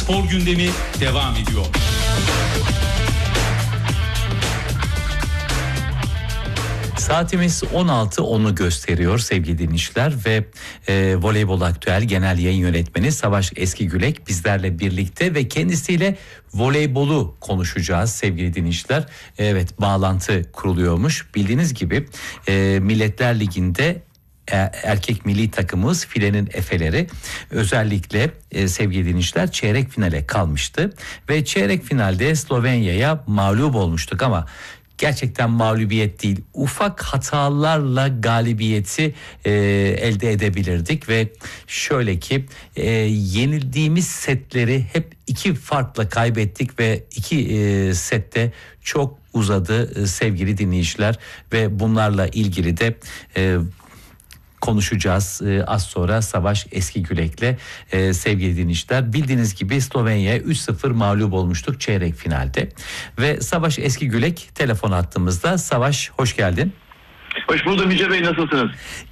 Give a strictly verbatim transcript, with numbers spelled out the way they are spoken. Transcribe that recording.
spor gündemi devam ediyor. Saatimiz on altı onu gösteriyor sevgili dinleyiciler ve e, Voleybol Aktüel Genel Yayın Yönetmeni Savaş Eskigülek bizlerle birlikte ve kendisiyle voleybolu konuşacağız sevgili dinleyiciler. Evet, bağlantı kuruluyormuş. Bildiğiniz gibi e, Milletler Ligi'nde erkek milli takımımız Filenin Efeleri özellikle e, sevgili dinleyiciler çeyrek finale kalmıştı ve çeyrek finalde Slovenya'ya mağlup olmuştuk ama gerçekten mağlubiyet değil, ufak hatalarla galibiyeti e, elde edebilirdik ve şöyle ki e, yenildiğimiz setleri hep iki farkla kaybettik ve iki e, sette çok uzadı e, sevgili dinleyiciler ve bunlarla ilgili de e, konuşacağız ee, az sonra Savaş Eskigülek'le ee, sevgili dinleyiciler. Bildiğiniz gibi Slovenya'ya üç sıfır mağlup olmuştuk çeyrek finalde ve Savaş Eskigülek telefon hattımızda. Savaş, hoş geldin. Hoş buldum Yüce Bey, nasılsınız?